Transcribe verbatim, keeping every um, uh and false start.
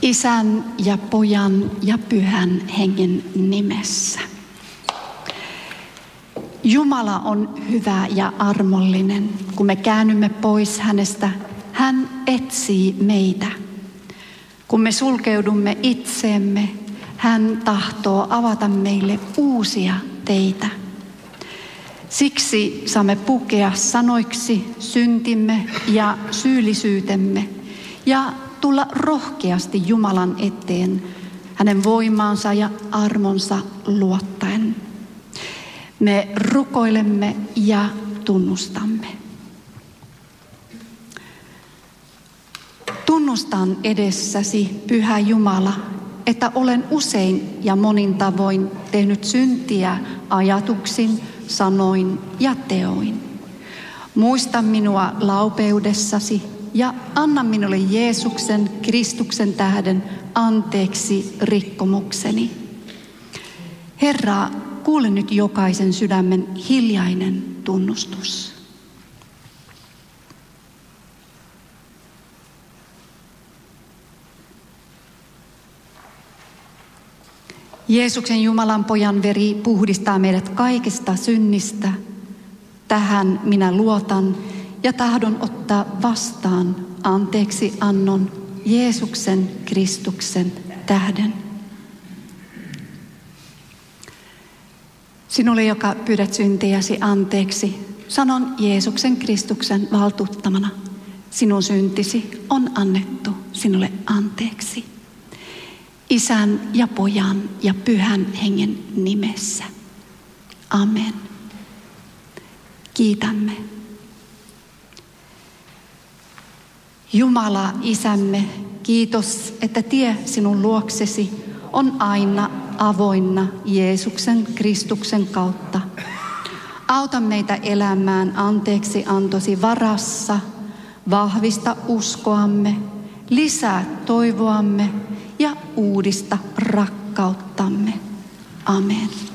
Isän ja Pojan ja Pyhän Hengen nimessä. Jumala on hyvä ja armollinen. Kun me käännymme pois hänestä, hän etsii meitä. Kun me sulkeudumme itseemme, hän tahtoo avata meille uusia teitä. Siksi saamme pukea sanoiksi syntimme ja syyllisyytemme ja tulla rohkeasti Jumalan eteen, hänen voimaansa ja armonsa luottaen. Me rukoilemme ja tunnustamme. Tunnustan edessäsi, Pyhä Jumala, että olen usein ja monin tavoin tehnyt syntiä ajatuksin, sanoin ja teoin. Muista minua laupeudessasi ja anna minulle Jeesuksen Kristuksen tähden anteeksi rikkomukseni. Herra, kuule nyt jokaisen sydämen hiljainen tunnustus. Jeesuksen Jumalan Pojan veri puhdistaa meidät kaikesta synnistä. Tähän minä luotan ja tahdon ottaa vastaan anteeksi annon Jeesuksen Kristuksen tähden. Sinulle, joka pyydät syntejäsi anteeksi, sanon Jeesuksen Kristuksen valtuuttamana. Sinun syntisi on annettu sinulle anteeksi. Isän ja Pojan ja Pyhän Hengen nimessä. Amen. Kiitämme. Jumala, Isämme, kiitos, että tie sinun luoksesi on aina avoinna Jeesuksen Kristuksen kautta. Auta meitä elämään anteeksi antosi varassa, vahvista uskoamme, lisää toivoamme ja uudista rakkauttamme. Amen.